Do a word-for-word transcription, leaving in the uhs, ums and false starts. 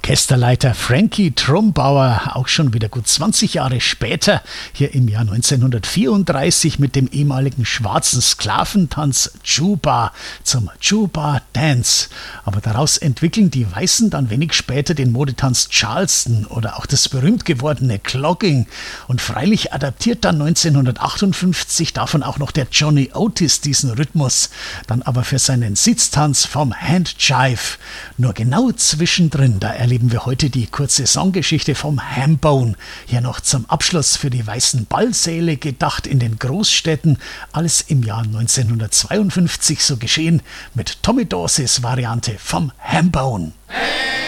Orchesterleiter Frankie Trumbauer, auch schon wieder gut zwanzig Jahre später, hier im Jahr neunzehnhundertvierunddreißig mit dem ehemaligen schwarzen Sklaventanz Juba zum Juba Dance. Aber daraus entwickeln die Weißen dann wenig später den Modetanz Charleston oder auch das berühmt gewordene Clogging. Und freilich adaptiert dann neunzehnhundertachtundfünfzig davon auch noch der Johnny Otis diesen Rhythmus, dann aber für seinen Sitztanz vom Handjive. Nur genau zwischendrin, da erleben wir heute die kurze Songgeschichte vom Hambone. Hier noch zum Abschluss für die weißen Ballsäle gedacht in den Großstädten. Alles im Jahr neunzehnhundertzweiundfünfzig so geschehen mit Tommy Dawes Variante vom Hambone. Hey!